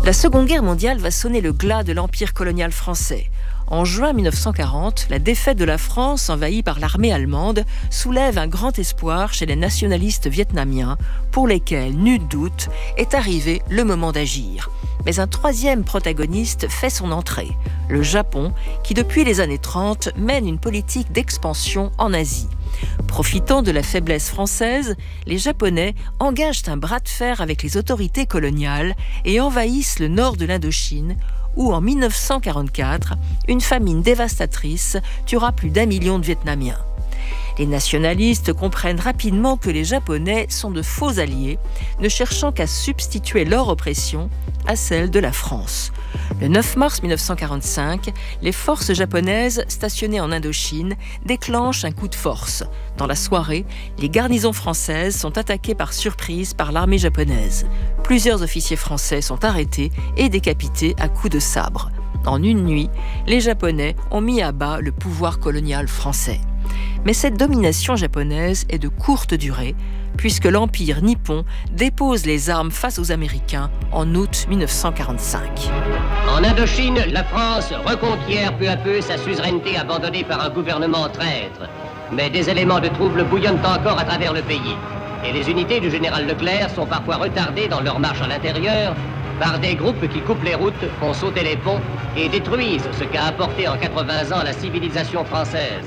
La Seconde Guerre mondiale va sonner le glas de l'empire colonial français. En juin 1940, la défaite de la France envahie par l'armée allemande soulève un grand espoir chez les nationalistes vietnamiens pour lesquels, nul doute, est arrivé le moment d'agir. Mais un troisième protagoniste fait son entrée, le Japon, qui depuis les années 30 mène une politique d'expansion en Asie. Profitant de la faiblesse française, les Japonais engagent un bras de fer avec les autorités coloniales et envahissent le nord de l'Indochine, où en 1944, une famine dévastatrice tuera plus d'1 million de Vietnamiens. Les nationalistes comprennent rapidement que les Japonais sont de faux alliés, ne cherchant qu'à substituer leur oppression à celle de la France. Le 9 mars 1945, les forces japonaises stationnées en Indochine déclenchent un coup de force. Dans la soirée, les garnisons françaises sont attaquées par surprise par l'armée japonaise. Plusieurs officiers français sont arrêtés et décapités à coups de sabre. En une nuit, les Japonais ont mis à bas le pouvoir colonial français. Mais cette domination japonaise est de courte durée, puisque l'Empire nippon dépose les armes face aux Américains en août 1945. En Indochine, la France reconquiert peu à peu sa suzeraineté abandonnée par un gouvernement traître. Mais des éléments de trouble bouillonnent encore à travers le pays. Et les unités du général Leclerc sont parfois retardées dans leur marche à l'intérieur par des groupes qui coupent les routes, font sauter les ponts et détruisent ce qu'a apporté en 80 ans la civilisation française.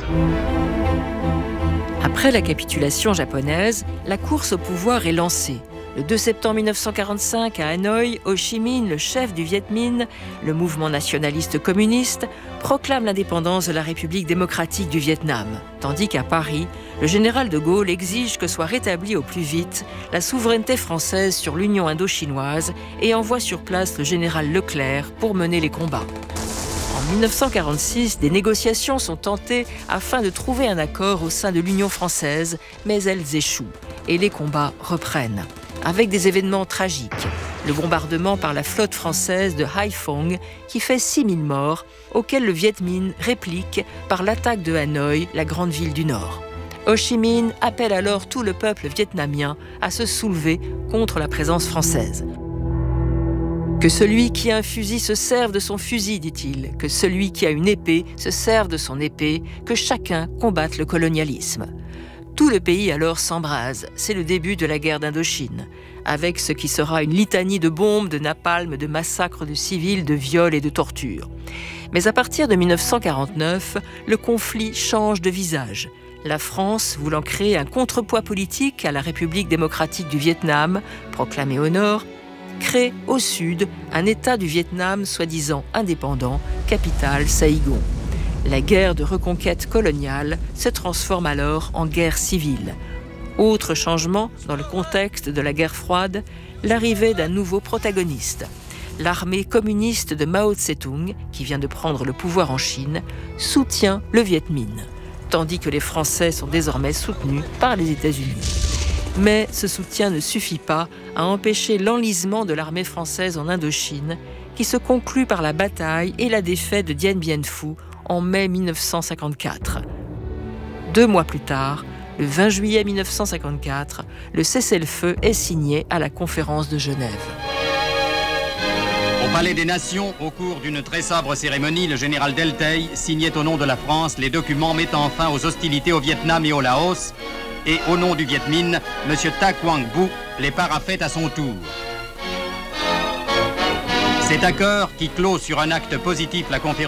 Après la capitulation japonaise, la course au pouvoir est lancée. Le 2 septembre 1945, à Hanoï, Ho Chi Minh, le chef du Viet Minh, le mouvement nationaliste communiste, proclame l'indépendance de la République démocratique du Vietnam. Tandis qu'à Paris, le général de Gaulle exige que soit rétablie au plus vite la souveraineté française sur l'Union indo-chinoise et envoie sur place le général Leclerc pour mener les combats. En 1946, des négociations sont tentées afin de trouver un accord au sein de l'Union française, mais elles échouent et les combats reprennent. Avec des événements tragiques. Le bombardement par la flotte française de Haiphong qui fait 6000 morts, auquel le Viet Minh réplique par l'attaque de Hanoï, la grande ville du Nord. Ho Chi Minh appelle alors tout le peuple vietnamien à se soulever contre la présence française. Que celui qui a un fusil se serve de son fusil, dit-il. Que celui qui a une épée se serve de son épée. Que chacun combatte le colonialisme. Tout le pays alors s'embrase. C'est le début de la guerre d'Indochine, avec ce qui sera une litanie de bombes, de napalm, de massacres de civils, de viols et de tortures. Mais à partir de 1949, le conflit change de visage. La France, voulant créer un contrepoids politique à la République démocratique du Vietnam, proclamée au nord, crée au sud un État du Vietnam soi-disant indépendant, capitale Saïgon. La guerre de reconquête coloniale se transforme alors en guerre civile. Autre changement dans le contexte de la guerre froide, l'arrivée d'un nouveau protagoniste. L'armée communiste de Mao Tse-tung, qui vient de prendre le pouvoir en Chine, soutient le Viet Minh, tandis que les Français sont désormais soutenus par les États-Unis. Mais ce soutien ne suffit pas à empêcher l'enlisement de l'armée française en Indochine, qui se conclut par la bataille et la défaite de Dien Bien Phu en mai 1954. 2 mois plus tard, le 20 juillet 1954, le cessez-le-feu est signé à la conférence de Genève. Au Palais des Nations, au cours d'une très sobre cérémonie, le général Del Tay signait au nom de la France les documents mettant fin aux hostilités au Vietnam et au Laos, et au nom du Viet Minh, M. Ta Quang Bu les parafait à son tour. Cet accord, qui clôt sur un acte positif la conférence